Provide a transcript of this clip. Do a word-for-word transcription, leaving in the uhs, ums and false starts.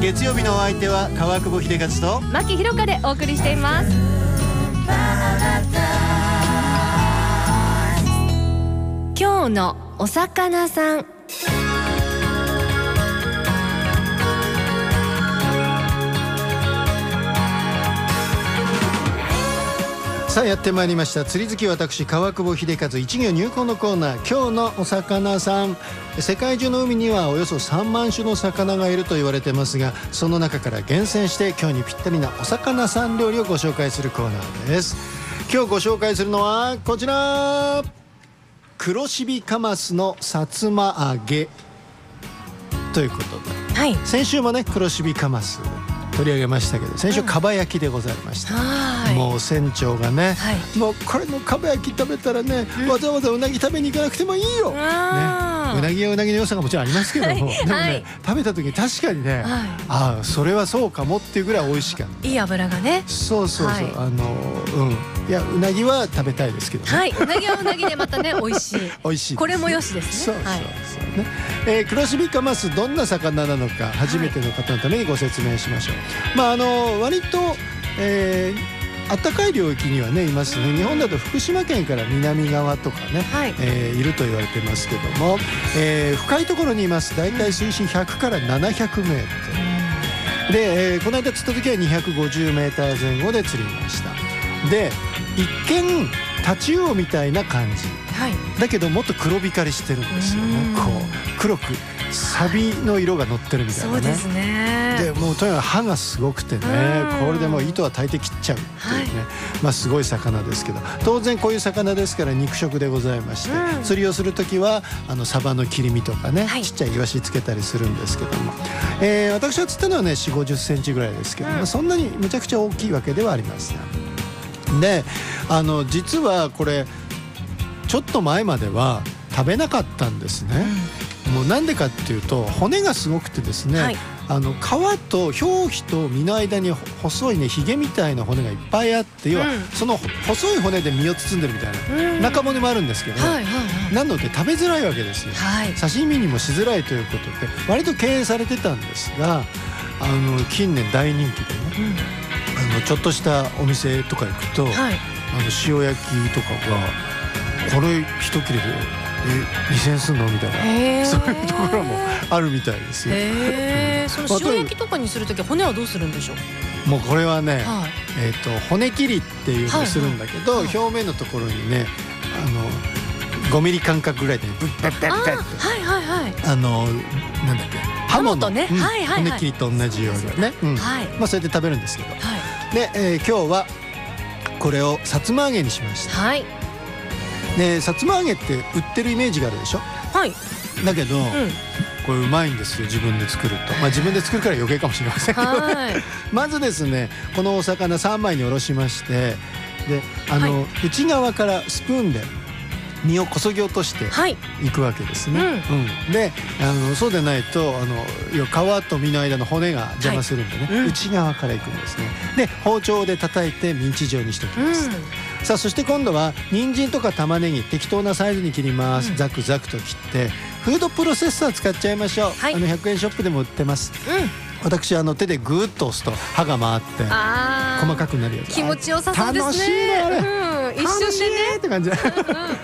月曜日のお相手は川久保秀和と牧ひろかでお送りしています。今日のお魚さん。 さあやってまいりました。釣り好き私川久保秀和一行入魂のコーナー、今日のお魚さん。世界中の海にはおよそさんまん種の魚がいると言われてますが、その中から厳選して今日にぴったりなお魚さん料理をご紹介するコーナーです。今日ご紹介するのはこちら、黒シビカマスのさつま揚げということで、はい、先週もね黒シビカマス取り上げましたけど、先週かば焼きでございました、うん、もう船長がね、はい、もうこれのかば焼き食べたらね、うん、わざわざうなぎ食べに行かなくてもいいよ、ね、うなぎはうなぎの良さがもちろんありますけども、はい、でもね、はい、食べた時に確かにね、はい、ああそれはそうかもっていうぐらい美味しかった。 いい油がね、 そうそうそう、はい、あのうんいやうなぎは食べたいですけどね、 はい、うなぎはうなぎでまたね美味しい美味しい、 これもよしですね。 そうそうそうね、えー、黒シビカマスどんな魚なのか初めての方のためにご説明しましょう、はい、まああの割と、えー、暖かい領域にはねいますね。日本だと福島県から南側とかね、はい、えー、いると言われてますけども、えー、深いところにいます。だいたい水深ひゃくからななひゃくメートルで、えー、この間釣った時はにひゃくごじゅうメーター前後で釣りました。で一見タチウオみたいな感じ、はい、だけどもっと黒光りしてるんですよね。こう黒くサビの色が乗ってるみたいなね。そうですね。でもうとにかく歯がすごくてね、これでもう糸は大抵切っちゃうっていうね、はい、まあすごい魚ですけど、当然こういう魚ですから肉食でございまして、うん、釣りをする時はあのサバの切り身とかね、はい、ちっちゃいイワシつけたりするんですけども、えー、私は釣ったのはねよんじゅうごじゅっセンチぐらいですけど、うん、まあ、そんなにむちゃくちゃ大きいわけではありません。であの実はこれちょっと前までは食べなかったんですね、うん、もうなんでかっていうと骨がすごくてですね、はい、あの皮と表皮と身の間に細いねヒゲみたいな骨がいっぱいあって、要はその細い骨で身を包んでるみたいな、うん、中骨もあるんですけど、はいはいはい、なので食べづらいわけですよ、はい、刺身にもしづらいということで割と敬遠されてたんですが、あの近年大人気でね、うん、あのちょっとしたお店とか行くと、はい、あの塩焼きとかがこれ一切れでえにせんえんすんのみたいな、そういうところもあるみたいですよ。 へー、その塩焼きとかにするとき骨はどうするんでしょう。 もうこれはね、はい、えー、と骨切りっていうのをするんだけど、はいはい、表面のところにねあのごミリ間隔ぐらいでブッブッブッブッって、はいはいはい、あのなんだっけハモの、ね、うん、はいはいはい、骨切りと同じようにね、うん、はい、まあそれで食べるんですけど、はい、で、えー、今日はこれをさつま揚げにしました。はい。でさつま揚げって売ってるイメージがあるでしょ。はい。だけど、うん、これうまいんですよ、自分で作ると。まあ自分で作るから余計かもしれませんけど、ね、まずですねこのお魚さんまいにおろしまして、であの、はい、内側からスプーンで身をこそぎ落としていくわけですね、はい、うんうん、であのそうでないとあの皮と身の間の骨が邪魔するんでね、はい、うん、内側からいくんですね。で包丁で叩いてミンチ状にしておきます、うん、さあそして今度は人参とか玉ねぎ適当なサイズに切ります、うん、ザクザクと切ってフードプロセッサー使っちゃいましょう、はい、あのひゃくえんショップでも売ってます、うん、私あの手でグーッと押すと刃が回って細かくなるやつ。 気持ちよさそうですね。 楽しいねあれ、 うん、一瞬でねって感じ